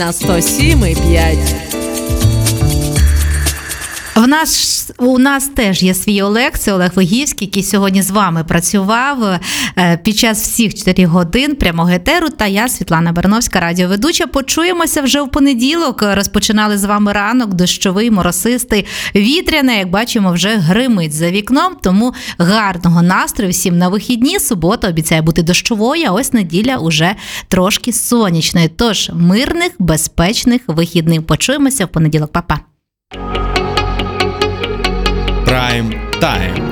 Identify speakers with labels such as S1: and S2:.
S1: На 107,5.
S2: У нас теж є свій Олег, це Олег Вигівський, який сьогодні з вами працював під час всіх 4 годин прямого етеру, та я, Світлана Барановська, радіоведуча. Почуємося вже в понеділок. Розпочинали з вами ранок, дощовий, моросистий, вітряний, як бачимо, вже гримить за вікном, тому гарного настрою всім на вихідні. Субота обіцяє бути дощовою, а ось неділя уже трошки сонячною. Тож мирних, безпечних вихідних. Почуємося в понеділок. Па-па.
S3: Прайм тайм.